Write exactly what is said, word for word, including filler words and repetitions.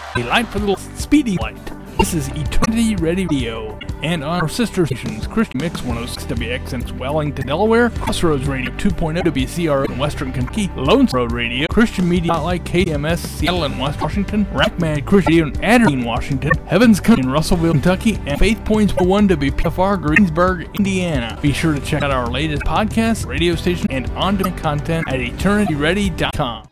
a light for the little speedy light. This is Eternity Radio, and on our sister stations, Christian Mix one oh six W X in Wellington, Delaware, Crossroads Radio two point oh W C R in Western Kentucky, Lone Road Radio, Christian Media Spotlight K M S Seattle and West Washington, Rackman Christian Radio in Aberdeen, Washington, Heaven's Country in Russellville, Kentucky, and Faith Points one W P F R Greensburg, Indiana. Be sure to check out our latest podcast, radio station, and on-demand content at eternity ready dot com.